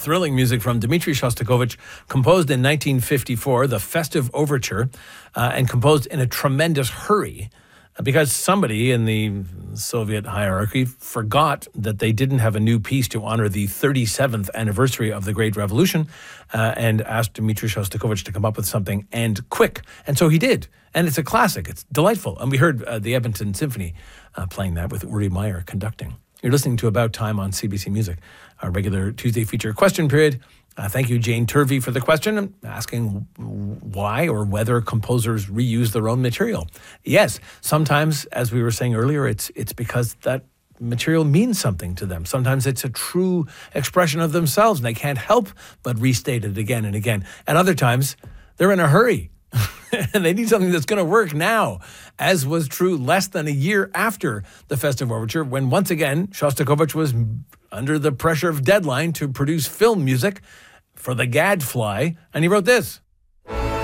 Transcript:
thrilling music from Dmitri Shostakovich, composed in 1954, the Festive Overture, and composed in a tremendous hurry because somebody in the Soviet hierarchy forgot that they didn't have a new piece to honor the 37th anniversary of the Great Revolution and asked Dmitri Shostakovich to come up with something and quick. And so he did. And it's a classic. It's delightful. And we heard the Edmonton Symphony playing that with Uri Meyer conducting. You're listening to About Time on CBC Music, our regular Tuesday feature question period. Thank you, Jane Turvey, for the question, asking why or whether composers reuse their own material. Yes, sometimes, as we were saying earlier, it's because that material means something to them. Sometimes it's a true expression of themselves, and they can't help but restate it again and again. And other times, they're in a hurry, and they need something that's going to work now, as was true less than a year after the Festive Overture, when once again, Shostakovich was under the pressure of deadline to produce film music for The Gadfly, and he wrote this.